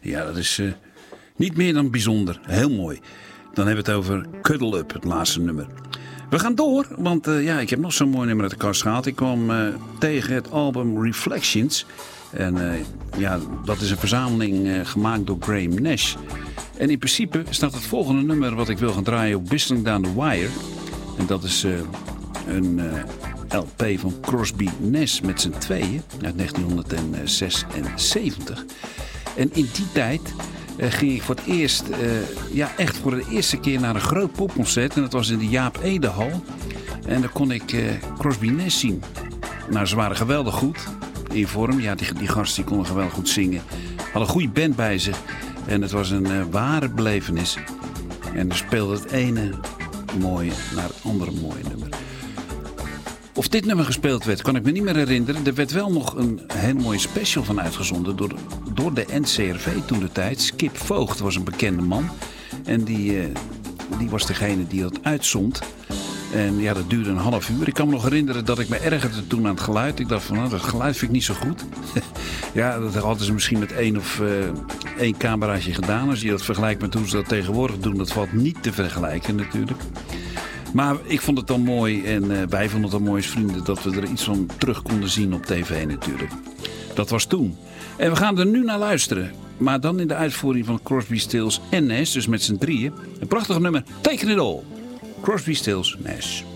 Ja, dat is niet meer dan bijzonder. Heel mooi. Dan hebben we het over Cuddle Up, het laatste nummer. We gaan door, want ik heb nog zo'n mooi nummer uit de kast gehaald. Ik kwam tegen het album Reflections. En dat is een verzameling gemaakt door Graham Nash. En in principe staat het volgende nummer wat ik wil gaan draaien op Whistling Down the Wire. En dat is een LP van Crosby Nash met z'n tweeën uit 1976. En in die tijd ging ik voor het eerst, echt voor de eerste keer naar een groot popconcert. En dat was in de Jaap Edehal. En daar kon ik Crosby Nash zien. Nou, ze waren geweldig goed in vorm. Ja, die gasten die konden geweldig goed zingen. Hadden een goede band bij zich. En het was een ware belevenis. En er speelde het ene mooie naar het andere mooie nummer. Of dit nummer gespeeld werd, kan ik me niet meer herinneren. Er werd wel nog een hele mooie special van uitgezonden door de NCRV toen de tijd. Skip Voogd was een bekende man. En die was degene die dat uitzond. En ja, dat duurde een half uur. Ik kan me nog herinneren dat ik me ergerde toen aan het geluid. Ik dacht van, dat geluid vind ik niet zo goed. Ja, dat hadden ze misschien met één cameraatje gedaan. Als je dat vergelijkt met hoe ze dat tegenwoordig doen, dat valt niet te vergelijken natuurlijk. Maar ik vond het dan mooi en wij vonden het dan mooi als vrienden dat we er iets van terug konden zien op tv natuurlijk. Dat was toen. En we gaan er nu naar luisteren. Maar dan in de uitvoering van Crosby, Stills en Nash, dus met z'n drieën. Een prachtig nummer, Taking It All. Crosby, Stills, Nash.